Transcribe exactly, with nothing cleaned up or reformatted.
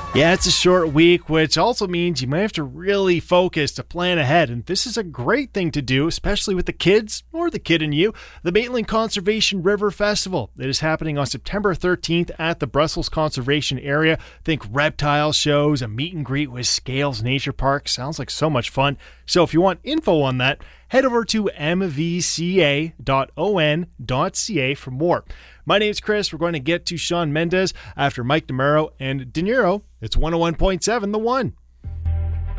Yeah, it's a short week, which also means you might have to really focus to plan ahead. And this is a great thing to do, especially with the kids or the kid in you. The Maitland Conservation River Festival. It is happening on September thirteenth at the Brussels Conservation Area. Think reptile shows, a meet and greet with Scales Nature Park. Sounds like so much fun. So if you want info on that, head over to m v c a dot o n dot c a for more. My name's Chris. We're going to get to Shawn Mendes after Mike DeMuro and De Niro. It's one oh one point seven The One.